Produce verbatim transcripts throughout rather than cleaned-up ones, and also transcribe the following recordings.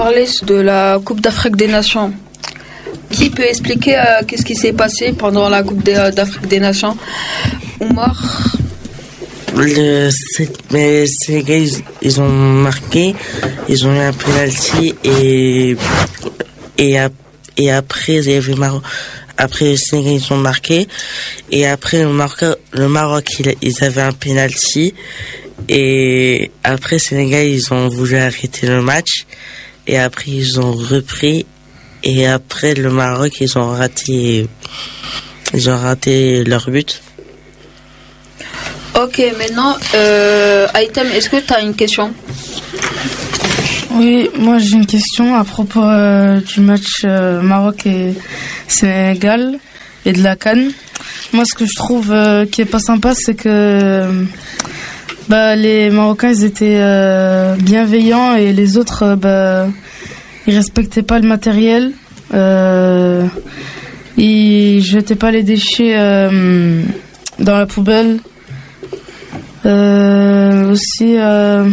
parler de la Coupe d'Afrique des Nations. Qui peut expliquer euh, qu'est-ce qui s'est passé pendant la Coupe d'Afrique des Nations? Oumar? Le, mais ces gars, ils, ils ont marqué, ils ont eu un penalty et et, et après il y avait Maroc, après les Sénégalais ils ont marqué et après le Maroc, le Maroc ils, ils avaient un penalty et après les Sénégalais ils ont voulu arrêter le match et après ils ont repris et après le Maroc ils ont raté ils ont raté leur but. Ok, maintenant, euh, Aitem, est-ce que tu as une question? Oui, moi j'ai une question à propos euh, du match euh, Maroc et Sénégal et de la CAN. Moi, ce que je trouve euh, qui est pas sympa, c'est que euh, bah, les Marocains ils étaient euh, bienveillants et les autres, euh, bah, ils respectaient pas le matériel, euh, ils jetaient pas les déchets euh, dans la poubelle. Euh, aussi euh...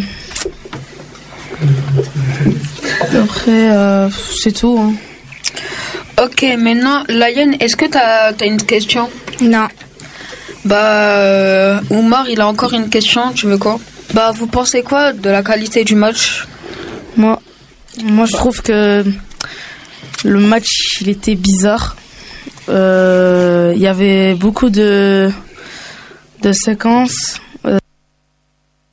après euh, c'est tout hein. Ok, maintenant Laïen, est-ce que t'as, t'as une question? Non. Bah euh, Oumar il a encore une question, tu veux quoi? Bah vous pensez quoi de la qualité du match? Moi Moi je trouve que le match il était bizarre. Il euh, y avait beaucoup de de séquences